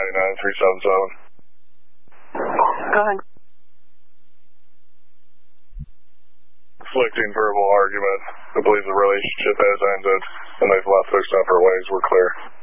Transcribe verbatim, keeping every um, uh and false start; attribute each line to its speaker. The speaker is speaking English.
Speaker 1: ninety-nine three seven seven.
Speaker 2: Go ahead.
Speaker 1: Conflicting verbal argument. I believe the relationship has ended, and they've left their separate ways. We're clear.